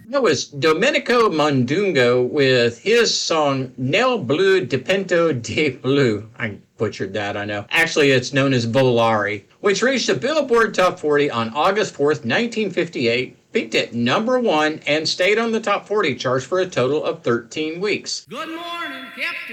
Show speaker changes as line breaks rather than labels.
That was Domenico Mondungo with his song Nel Bleu de Pinto de Blue. I butchered that, I know. Actually, it's known as Volare, which reached the Billboard Top 40 on August 4th, 1958, peaked at number one, and stayed on the top 40 charts for a total of 13 weeks.
Good morning, Captain.